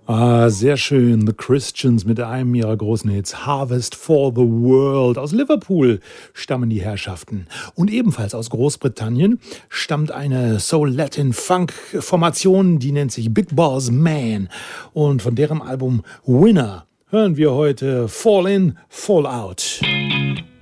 Sehr schön. The Christians mit einem ihrer großen Hits. Harvest for the World. Aus Liverpool stammen die Herrschaften. Und ebenfalls aus Großbritannien stammt eine Soul-Latin-Funk-Formation, die nennt sich Big Boss Man. Und von deren Album Winner hören wir heute Fall In, Fall Out.